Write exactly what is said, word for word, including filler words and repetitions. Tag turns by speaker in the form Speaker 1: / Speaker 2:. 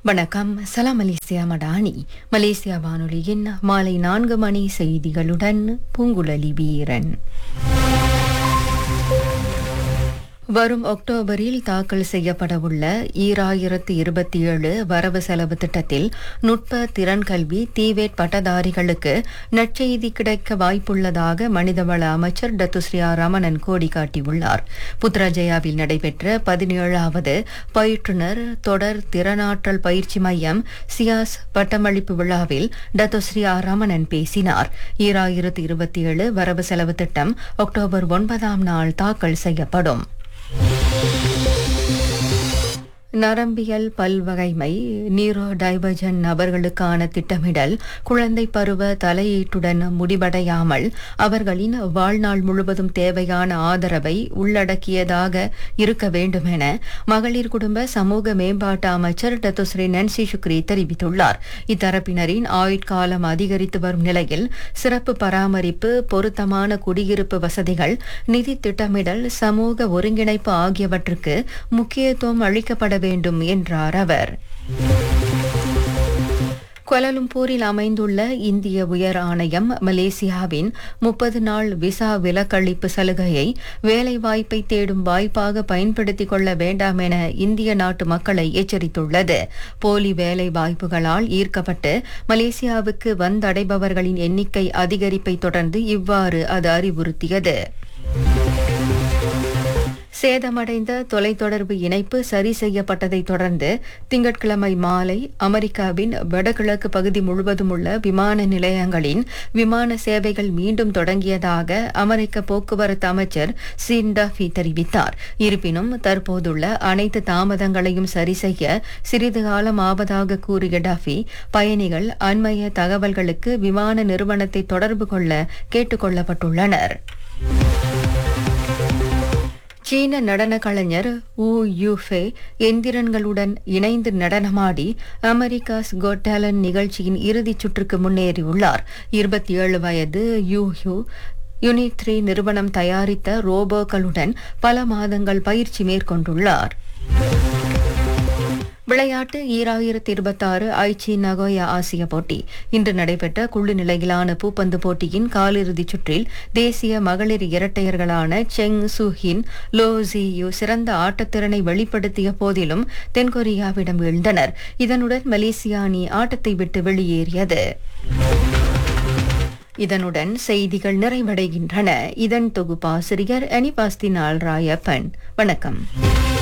Speaker 1: வணக்கம். சலாம் Malaysia Madani. Malaysia வானொலியின் மாலை நான்கு மணி செய்திகளுடன் பூங்குழலி வீரன். வரும் அக்டோபரில் தாக்கல் செய்யப்படவுள்ள ஈராயிரத்து இருபத்தி ஏழு வரவு செலவு திட்டத்தில் நுட்ப திறன் கல்வி தீவேட் பட்டதாரிகளுக்கு நற்செய்தி கிடைக்க வாய்ப்புள்ளதாக மனிதவள அமைச்சர் டத்துஸ்ரீ ஆர் ரமணன் கோடி காட்டியுள்ளார். புத்ராஜயாவில் நடைபெற்ற பதினேழாவது பயிற்றுனர் தொடர் திறனாற்றல் பயிற்சி மையம் சியாஸ் பட்டமளிப்பு விழாவில் டத்துஸ்ரீ ஆர் ரமணன் பேசினார். ஈராயிரத்து இருபத்தி ஏழு வரவு செலவு திட்டம் அக்டோபர் ஒன்பதாம் நாள் தாக்கல் செய்யப்படும். நரம்பியல் பல்வகைமை நீரோ டைவர்ஜன் நபர்களுக்கான திட்டமிடல் குழந்தை பருவ தலையீட்டுடன் முடிவடையாமல் அவர்களின் வாழ்நாள் முழுவதும் தேவையான ஆதரவை உள்ளடக்கியதாக இருக்க வேண்டும் என மகளிர் குடும்ப சமூக மேம்பாட்டு அமைச்சர் டத்துஸ்ரீ நன்சி சுக்ரி தெரிவித்துள்ளார். இத்தரப்பினரின் ஆயுட்காலம் அதிகரித்து வரும் நிலையில் சிறப்பு பராமரிப்பு, பொருத்தமான குடியிருப்பு வசதிகள், நிதி திட்டமிடல், சமூக ஒருங்கிணைப்பு ஆகியவற்றுக்கு முக்கியத்துவம் அளிக்கப்பட வேண்டும் என்றார் அவர். கோலாலம்பூரில் அமைந்துள்ள இந்திய உயர் ஆணையம் மலேசியாவின் முப்பது நாள் விசா விலக்களிப்பு சலுகையை வேலைவாய்ப்பை தேடும் வாய்ப்பாக பயன்படுத்திக் கொள்ள வேண்டாம் என இந்திய நாட்டு மக்களை எச்சரித்துள்ளது. போலி வேலை வாய்ப்புகளால் ஈர்க்கப்பட்டு மலேசியாவுக்கு வந்தடைபவர்களின் எண்ணிக்கை அதிகரிப்பை தொடர்ந்து இவ்வாறு அது அறிவுறுத்தியது. சேதமடைந்த தொலைத்தொடர்பு இணைப்பு சரி செய்யப்பட்டதை தொடர்ந்து திங்கட்கிழமை மாலை அமெரிக்காவின் வடகிழக்கு பகுதி முழுவதும் உள்ள விமான நிலையங்களின் விமான சேவைகள் மீண்டும் தொடங்கியதாக அமெரிக்க போக்குவரத்து அமைச்சர் சீன் டஃபி தெரிவித்தார். இருப்பினும் தற்போதுள்ள அனைத்து தாமதங்களையும் சரி செய்ய சிறிது காலம் ஆவதாக கூறிய டஃபி பயணிகள் அண்மைய தகவல்களுக்கு விமான நிறுவனத்தை தொடர்பு கொள்ள கேட்டுக் கொள்ளப்பட்டுள்ளனர். சீன நடன கலைஞர் ஊ யூஃபே எந்திரன்களுடன் இணைந்து நடனமாடி அமெரிக்காஸ் கோட் டேலண்ட் நிகழ்ச்சியின் இறுதிச் சுற்றுக்கு முன்னேறியுள்ளார். இருபத்தி ஏழு வயது யூ ஹூ யூனிட் த்ரீ நிறுவனம் தயாரித்த ரோபோக்களுடன் பல மாதங்கள் பயிற்சி மேற்கொண்டுள்ளார். விளையாட்டு ஈராயிரத்தி இருபத்தாறு ஐச்சி நகோயா ஆசிய போட்டி இன்று நடைபெற்ற குழு நிலையிலான பூப்பந்து போட்டியின் காலிறுதிச் சுற்றில் தேசிய மகளிர் இரட்டையர்களான செங் சூஹின், லோ ஜியூ சிறந்த ஆட்டத்திறனை வெளிப்படுத்திய போதிலும் தென்கொரியாவிடம் வீழ்ந்தனர். இதனுடன் மலேசியா அணி ஆட்டத்தை விட்டு வெளியேறியது. இதனுடன் செய்திகள் நிறைவடைகின்றன. இதன் தொகுப்பாசிரியர் அனிபாஸ்தினால் ராயப்பன். வணக்கம்.